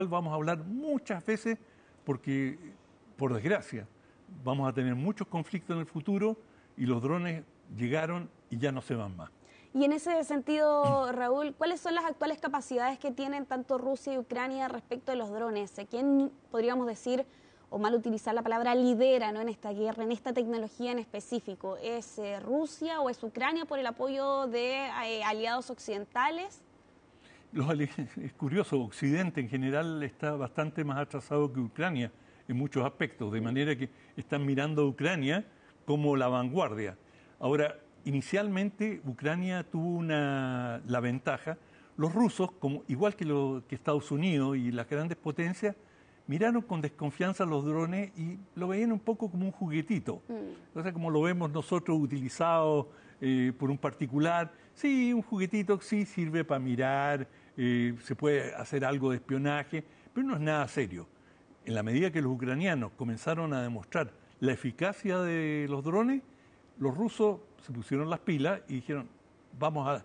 Vamos a hablar muchas veces porque, por desgracia, vamos a tener muchos conflictos en el futuro y los drones llegaron y ya no se van más. Y en ese sentido, Raúl, ¿cuáles son las actuales capacidades que tienen tanto Rusia y Ucrania respecto de los drones? ¿Quién, podríamos decir, o mal utilizar la palabra, lidera, ¿no?, en esta guerra, en esta tecnología en específico? ¿Es Rusia o es Ucrania por el apoyo de aliados occidentales? Es curioso, Occidente en general está bastante más atrasado que Ucrania en muchos aspectos, de manera que están mirando a Ucrania como la vanguardia. Ahora, inicialmente Ucrania tuvo la ventaja. Los rusos, igual que Estados Unidos y las grandes potencias, miraron con desconfianza los drones y lo veían un poco como un juguetito. O sea, como lo vemos nosotros utilizado por un particular. Sí, un juguetito sí sirve para mirar, se puede hacer algo de espionaje, pero no es nada serio. En la medida que los ucranianos comenzaron a demostrar la eficacia de los drones, los rusos se pusieron las pilas y dijeron, vamos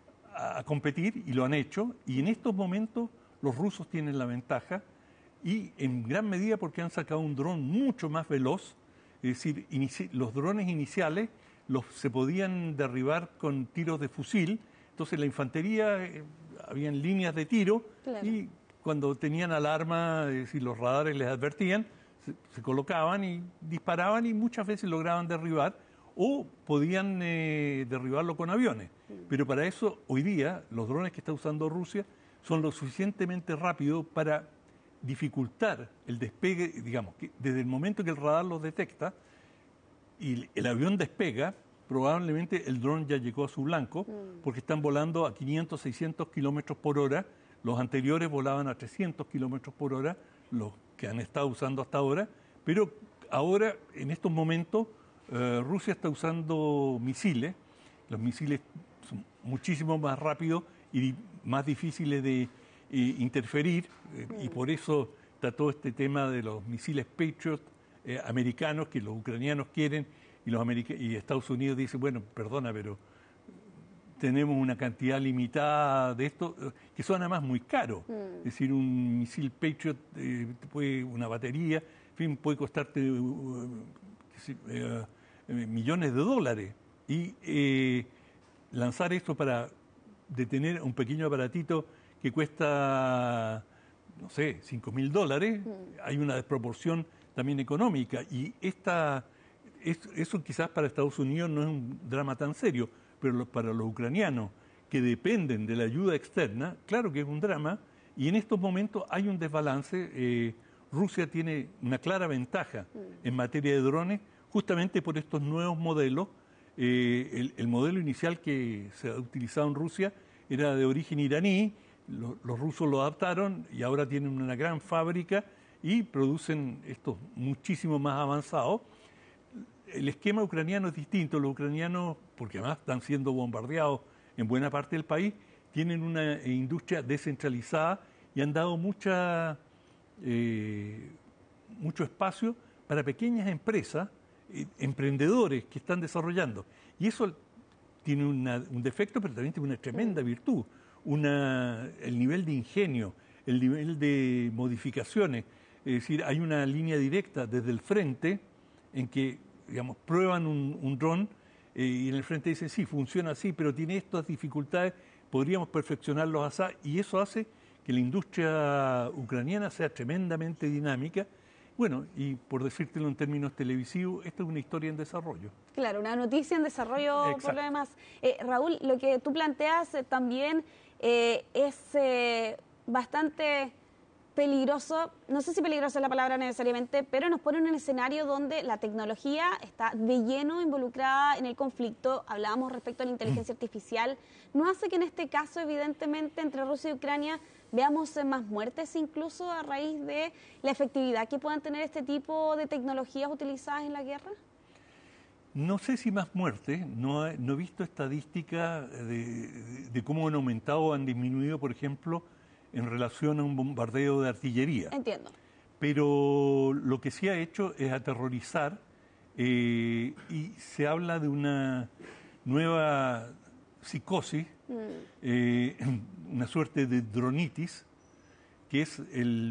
a competir, y lo han hecho. Y en estos momentos los rusos tienen la ventaja, y en gran medida porque han sacado un dron mucho más veloz. Es decir, los drones iniciales se podían derribar con tiros de fusil. Entonces la infantería, habían líneas de tiro, claro, y cuando tenían alarma, es decir, los radares les advertían, se colocaban y disparaban, y muchas veces lograban derribar, o podían derribarlo con aviones. Pero para eso, hoy día, los drones que está usando Rusia son lo suficientemente rápidos para dificultar el despegue, digamos, que desde el momento que el radar los detecta y el avión despega, probablemente el dron ya llegó a su blanco, porque están volando a 500, 600 kilómetros por hora. Los anteriores volaban a 300 kilómetros por hora, los que han estado usando hasta ahora, pero ahora, en estos momentos, Rusia está usando misiles. Los misiles son muchísimo más rápidos y más difíciles de interferir, y por eso está todo este tema de los misiles Patriot americanos que los ucranianos quieren, y Estados Unidos dice, bueno, perdona, pero tenemos una cantidad limitada de esto, que son además muy caros. Es decir, un misil Patriot, una batería, en fin, puede costarte millones de dólares. Y lanzar esto para detener un pequeño aparatito que cuesta, no sé, $5.000, hay una desproporción también económica. Y eso quizás para Estados Unidos no es un drama tan serio, pero para los ucranianos que dependen de la ayuda externa, claro que es un drama. Y en estos momentos hay un desbalance. Rusia tiene una clara ventaja en materia de drones, justamente por estos nuevos modelos. El modelo inicial que se ha utilizado en Rusia era de origen iraní. Los rusos lo adaptaron y ahora tienen una gran fábrica y producen estos muchísimo más avanzados. El esquema ucraniano es distinto. Los ucranianos, porque además están siendo bombardeados en buena parte del país, tienen una industria descentralizada y han dado mucho espacio para pequeñas empresas, emprendedores que están desarrollando. Y eso tiene un defecto, pero también tiene una tremenda virtud. El nivel de ingenio, el nivel de modificaciones. Es decir, hay una línea directa desde el frente en que, digamos, prueban un dron y en el frente dicen, sí, funciona así, pero tiene estas dificultades, podríamos perfeccionarlos así, y eso hace que la industria ucraniana sea tremendamente dinámica. Bueno, y por decírtelo en términos televisivos, esta es una historia en desarrollo. Claro, una noticia en desarrollo. Exacto. Por lo demás. Raúl, lo que tú planteas también es bastante peligroso, no sé si peligrosa es la palabra necesariamente, pero nos pone en un escenario donde la tecnología está de lleno involucrada en el conflicto. Hablábamos respecto a la inteligencia artificial. ¿No hace que en este caso, evidentemente, entre Rusia y Ucrania veamos más muertes incluso a raíz de la efectividad que puedan tener este tipo de tecnologías utilizadas en la guerra? No sé si más muertes, no he visto estadísticas de cómo han aumentado o han disminuido, por ejemplo, en relación a un bombardeo de artillería. Entiendo. Pero lo que sí ha hecho es aterrorizar, y se habla de una nueva psicosis, una suerte de dronitis, que es